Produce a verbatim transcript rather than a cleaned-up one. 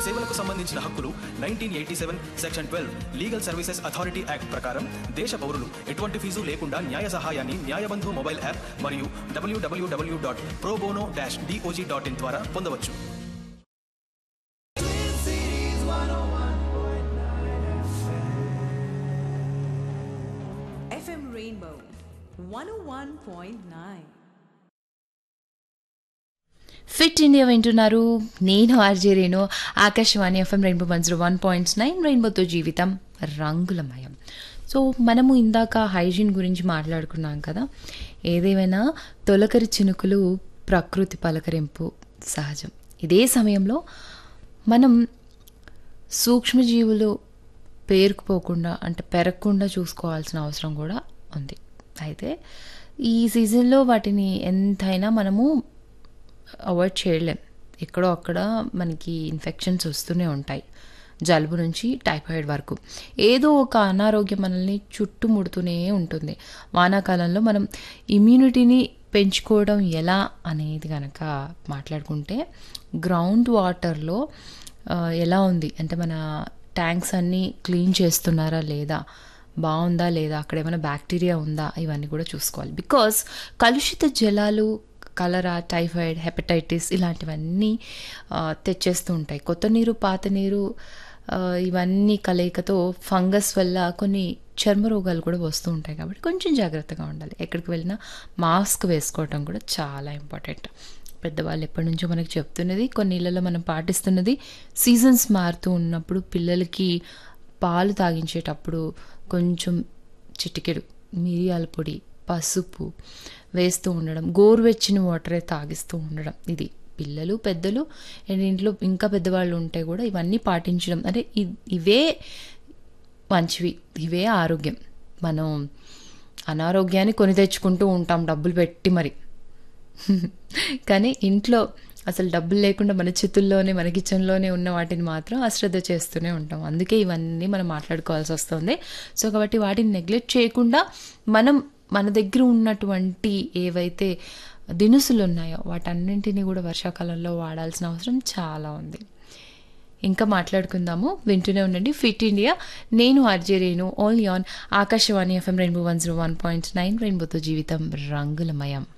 సేవలకు సంబంధించిన హక్కులు nineteen eighty seven section twelve legal services authority act ప్రకారం దేశ పౌరులు ఎటువంటి ఫీజు లేకుండా న్యాయ సహాయాన్ని న్యాయబంధు మొబైల్ యాప్ మరియు డబ్ల్యూడబ్ల్యూడబ్ల్యూ dot pro bono dash DOJ dot in ద్వారా పొందవచ్చు. ఎఫ్ఎం రెయిన్బో వన్ ఓ one point nine. Fit India వింటున్నారు. నేను RJ Renu. Akashvani FM rainbow one zero one point nine రెయిన్బోతో జీవితం రంగులమయం. సో మనము ఇందాక హైజీన్ గురించి మాట్లాడుకున్నాం కదా. ఏదేమైనా తొలకరి చినుకులు ప్రకృతి పలకరింపు సహజం. ఇదే సమయంలో మనం సూక్ష్మజీవులు పేరుకుపోకుండా అంటే పెరగకుండా చూసుకోవాల్సిన అవసరం కూడా ఉంది. అయితే ఈ సీజన్లో వాటిని ఎంతైనా మనము అవాయిడ్ చేయలేం. ఎక్కడో అక్కడ మనకి ఇన్ఫెక్షన్స్ వస్తూనే ఉంటాయి, జలుబు నుంచి టైఫాయిడ్ వరకు. ఏదో ఒక అనారోగ్యం మనల్ని చుట్టుముడుతూనే ఉంటుంది. వానాకాలంలో మనం ఇమ్యూనిటీని పెంచుకోవడం ఎలా అనేది కనుక మాట్లాడుకుంటే, గ్రౌండ్ వాటర్లో ఎలా ఉంది అంటే మన ట్యాంక్స్ అన్నీ క్లీన్ చేస్తున్నారా లేదా, బాగుందా లేదా, అక్కడ ఏమైనా బ్యాక్టీరియా ఉందా, ఇవన్నీ కూడా చూసుకోవాలి. బికాస్ కలుషిత జలాలు కలరా, టైఫాయిడ్, హెపటైటిస్ ఇలాంటివన్నీ తెచ్చేస్తూ ఉంటాయి. కొత్త నీరు, పాత నీరు ఇవన్నీ కలయికతో ఫంగస్ వల్ల కొన్ని చర్మ రోగాలు కూడా వస్తూ ఉంటాయి. కాబట్టి కొంచెం జాగ్రత్తగా ఉండాలి. ఎక్కడికి వెళ్ళినా మాస్క్ వేసుకోవటం కూడా చాలా ఇంపార్టెంట్. పెద్దవాళ్ళు ఎప్పటి నుంచో మనకు చెప్తున్నది, కొన్ని ఇళ్లలో మనం పాటిస్తున్నది. సీజన్స్ మారుతూ ఉన్నప్పుడు పిల్లలకి పాలు తాగించేటప్పుడు కొంచెం చిటికెడు మిరియాల పొడి, పసుపు వేస్తూ ఉండడం, గోరువెచ్చని వాటరే తాగిస్తూ ఉండడం. ఇది పిల్లలు, పెద్దలు అండ్ ఇంట్లో ఇంకా పెద్దవాళ్ళు ఉంటే కూడా ఇవన్నీ పాటించడం. అంటే ఇవే మంచివి, ఇవే ఆరోగ్యం. మనం అనారోగ్యాన్ని కొని తెచ్చుకుంటూ ఉంటాం డబ్బులు పెట్టి మరి. కానీ ఇంట్లో అసలు డబ్బులు లేకుండా మన చేతుల్లోనే, మన కిచెన్లోనే ఉన్న వాటిని మాత్రం అశ్రద్ధ చేస్తూనే ఉంటాం. అందుకే ఇవన్నీ మనం మాట్లాడుకోవాల్సి వస్తుంది. సో కాబట్టి వాటిని నెగ్లెక్ట్ చేయకుండా మనం మన దగ్గర ఉన్నటువంటి ఏవైతే దినుసులు ఉన్నాయో వాటన్నింటినీ కూడా వర్షాకాలంలో వాడాల్సిన అవసరం చాలా ఉంది. ఇంకా మాట్లాడుకుందాము. వింటూనే ఉండండి ఫిట్ ఇండియా. నేను RJ Renu, only on Akashvani FM rainbow one zero one point nine రెయిన్బోతో జీవితం రంగులమయం.